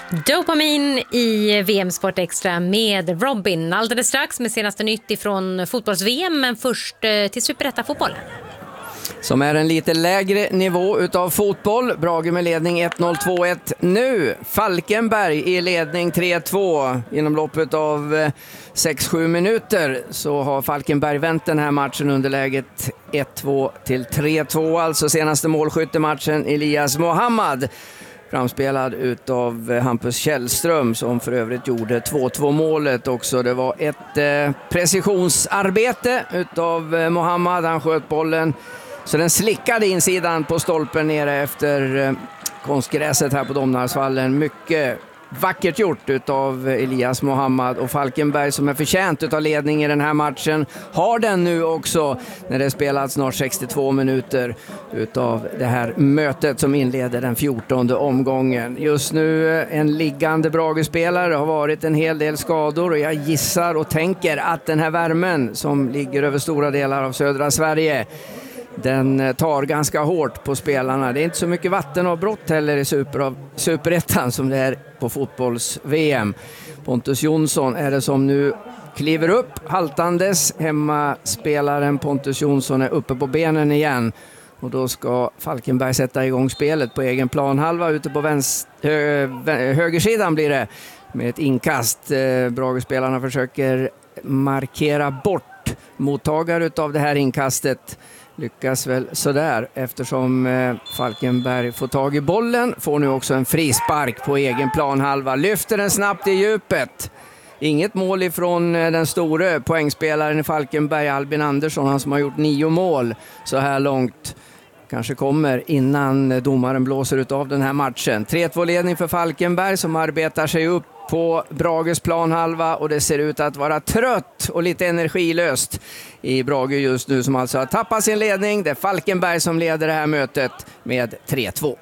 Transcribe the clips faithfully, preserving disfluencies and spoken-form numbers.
Dopamin i V M Sport Extra med Robin. Alldeles strax med senaste nytt ifrån fotbolls-V M, men först till Superetta-fotbollen. Som är en lite lägre nivå utav fotboll. Brage med ledning ett noll två ett nu. Falkenberg i ledning tre två. Inom loppet av sex sju minuter så har Falkenberg vänt den här matchen under läget ett två till tre två. Alltså senaste målskyttematchen Elias Mohammad. Framspelad utav Hampus Källström som för övrigt gjorde två två målet också. Det var ett eh, precisionsarbete utav eh, Mohammad. Han sköt bollen så den slickade insidan på stolpen nere efter eh, konstgräset här på Domnarsvallen. Mycket vackert gjort utav Elias Mohammad, och Falkenberg som är förtjänt utav ledning i den här matchen har den nu också när det spelat snart sextiotvå minuter utav det här mötet som inleder den fjortonde omgången. Just nu en liggande Brage-spelare, har varit en hel del skador, och jag gissar och tänker att den här värmen som ligger över stora delar av södra Sverige, den tar ganska hårt på spelarna. Det är inte så mycket vattenavbrott heller i super, superettan som det är på fotbolls-V M. Pontus Jonsson är det som nu kliver upp haltandes. Hemmaspelaren Pontus Jonsson är uppe på benen igen. Och då ska Falkenberg sätta igång spelet på egen planhalva ute på vänster, hö, högersidan blir det med ett inkast. Brage-spelarna försöker markera bort mottagare av det här inkastet. Lyckas väl sådär eftersom eh, Falkenberg får tag i bollen. Får nu också en frispark på egen planhalva. Lyfter den snabbt i djupet. Inget mål ifrån eh, den store poängspelaren i Falkenberg, Albin Andersson. Han som har gjort nio mål så här långt. Kanske kommer innan domaren blåser ut av den här matchen. tre två ledning för Falkenberg som arbetar sig upp på Brages planhalva, och det ser ut att vara trött och lite energilöst i Brage just nu, som alltså har tappat sin ledning. Det är Falkenberg som leder det här mötet med tre två.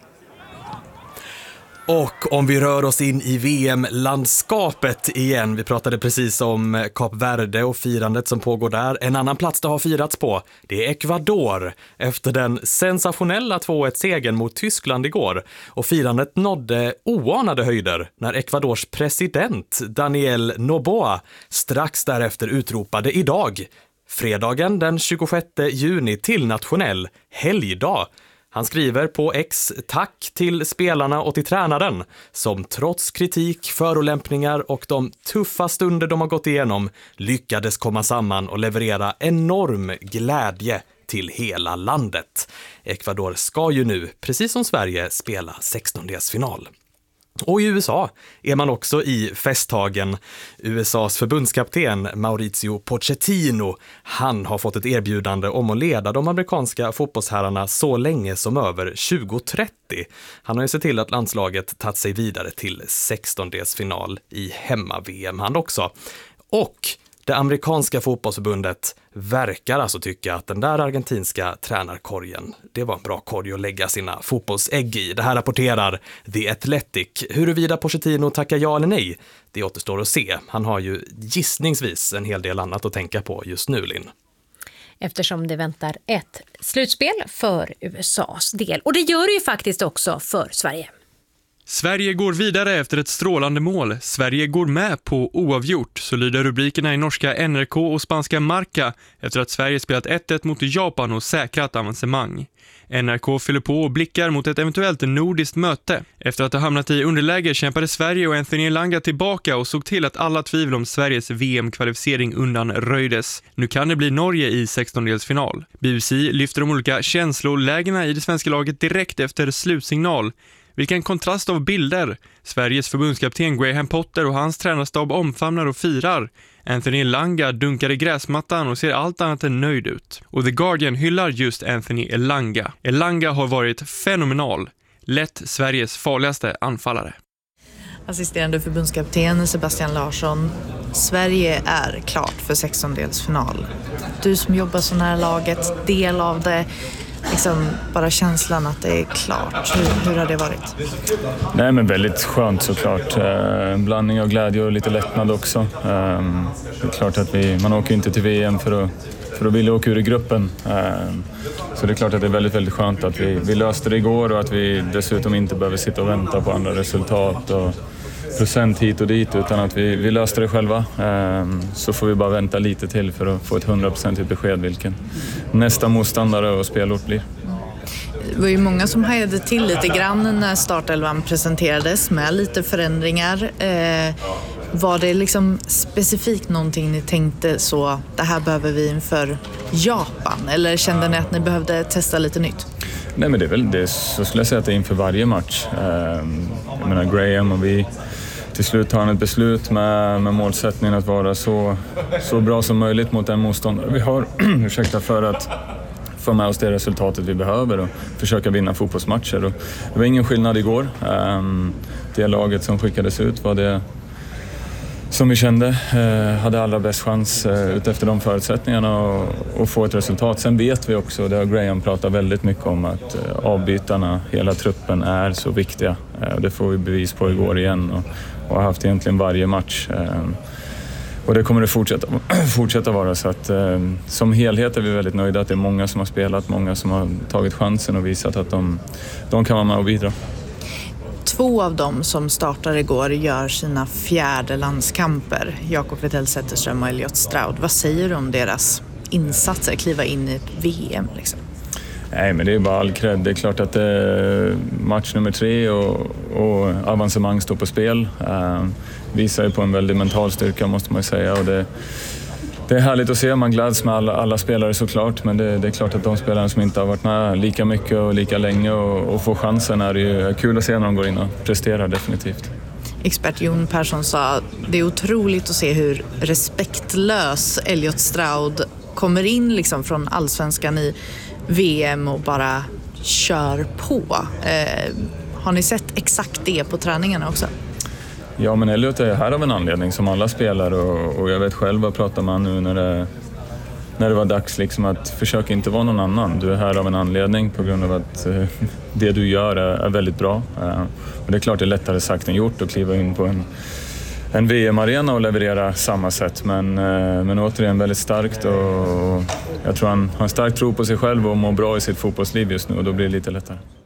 Och om vi rör oss in i V M-landskapet igen, vi pratade precis om Kap Verde och firandet som pågår där. En annan plats det har firats på, det är Ecuador efter den sensationella två ett-segern mot Tyskland igår. Och firandet nådde oanade höjder när Ecuadors president Daniel Noboa strax därefter utropade idag, fredagen den tjugosjätte juni, till nationell helgdag. Han skriver på X: tack till spelarna och till tränaren som trots kritik, förolämpningar och de tuffa stunder de har gått igenom lyckades komma samman och leverera enorm glädje till hela landet. Ecuador ska ju nu, precis som Sverige, spela sextondelsfinal. Och i U S A är man också i festhagen. U S A:s förbundskapten Mauricio Pochettino, han har fått ett erbjudande om att leda de amerikanska fotbollsherrarna så länge som över tjugo trettio. Han har ju sett till att landslaget tagit sig vidare till sextondelsfinal i hemma-V M han också. Och det amerikanska fotbollsförbundet verkar alltså tycka att den där argentinska tränarkorgen, det var en bra korg att lägga sina fotbollsägg i. Det här rapporterar The Athletic. Huruvida Pochettino tackar ja eller nej, det återstår att se. Han har ju gissningsvis en hel del annat att tänka på just nu, Linn. Eftersom det väntar ett slutspel för U S A:s del. Och det gör det ju faktiskt också för Sverige. Sverige går vidare efter ett strålande mål. Sverige går med på oavgjort, så lyder rubrikerna i norska N R K och spanska Marca efter att Sverige spelat ett ett mot Japan och säkrat avancemang. N R K fyller på och blickar mot ett eventuellt nordiskt möte. Efter att ha hamnat i underläge kämpade Sverige och Anthony Elanga tillbaka och såg till att alla tvivel om Sveriges V M-kvalificering undanröjdes. Nu kan det bli Norge i sextondelsfinal. B B C lyfter de olika känslolägena i det svenska laget direkt efter slutsignal. Vilken kontrast av bilder. Sveriges förbundskapten Graham Potter och hans tränarstab omfamnar och firar. Anthony Elanga dunkar i gräsmattan och ser allt annat än nöjd ut. Och The Guardian hyllar just Anthony Elanga. Elanga har varit fenomenal. Lätt Sveriges farligaste anfallare. Assisterande förbundskapten Sebastian Larsson. Sverige är klart för sextondelsfinal. Du som jobbar så nära laget, del av det. Liksom bara känslan att det är klart. Hur, hur har det varit? Nej, men väldigt skönt såklart. En blandning av glädje och lite lättnad också. Det är klart att vi, man åker inte till V M för att, för att vilja åka ur i gruppen. Så det är klart att det är väldigt, väldigt skönt att vi, vi löste det igår och att vi dessutom inte behöver sitta och vänta på andra resultat. Och procent hit och dit, utan att vi, vi löste det själva. Så får vi bara vänta lite till för att få ett hundraprocentigt besked vilken nästa motståndare och spelort blir. Det var ju många som hajade till lite grann när startelvan presenterades med lite förändringar. Eh, var det liksom specifikt någonting ni tänkte så, det här behöver vi inför Japan? Eller kände ni att ni behövde testa lite nytt? Nej, men det är väl det, så skulle jag säga att det är inför varje match. Jag menar, Graham och vi till slut tar ett beslut med, med målsättningen att vara så, så bra som möjligt mot den motståndare vi har. Ursäkta, för att få med oss det resultatet vi behöver och försöka vinna fotbollsmatcher. Och det var ingen skillnad igår. Det laget som skickades ut var det som vi kände hade allra bäst chans utefter de förutsättningarna att få ett resultat. Sen vet vi också, det har Graham pratat väldigt mycket om, att avbytarna, hela truppen är så viktiga. Det får vi bevis på igår igen och, och har haft egentligen varje match. Och det kommer det fortsätta, fortsätta vara, så att som helhet är vi väldigt nöjda att det är många som har spelat, många som har tagit chansen och visat att de, de kan vara med och bidra. Två av dem som startar igår gör sina fjärde landskamper. Jakob Widell Zetterström och Elliot Stroud. Vad säger du om deras insatser, kliva in i ett V M liksom? Nej, men det är bara all cred. Det är klart att eh, match nummer tre och, och avancemang står på spel. Eh, visar ju på en väldigt mental styrka, måste man ju säga. Och det, det är härligt att se. Man gläds med alla, alla spelare såklart. Men det, det är klart att de spelare som inte har varit med lika mycket och lika länge och, och får chansen är det ju kul att se när de går in och presterar definitivt. Expert Jon Persson sa det är otroligt att se hur respektlös Elliot Stroud kommer in liksom från allsvenskan i V M och bara kör på. Eh, har ni sett exakt det på träningarna också? Ja, men Elliot är här av en anledning som alla spelar och, och jag vet själv vad pratar man nu när det, när det var dags liksom att försöka inte vara någon annan. Du är här av en anledning på grund av att eh, det du gör är, är väldigt bra. Eh, och det är klart det är lättare sagt än gjort att kliva in på en en V M-arena och leverera samma sätt, men, men återigen väldigt starkt och jag tror han har en stark tro på sig själv och mår bra i sitt fotbollsliv just nu och då blir det lite lättare.